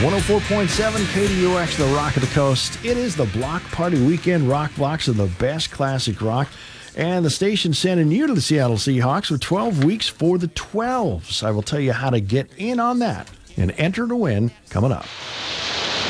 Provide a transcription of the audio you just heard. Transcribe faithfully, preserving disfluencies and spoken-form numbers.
one oh four point seven K D U X, the Rock of the Coast. It is the Block Party Weekend. Rock blocks of the best classic rock. And the station sending you to the Seattle Seahawks with twelve weeks for the twelves. I will tell you how to get in on that and enter to win coming up.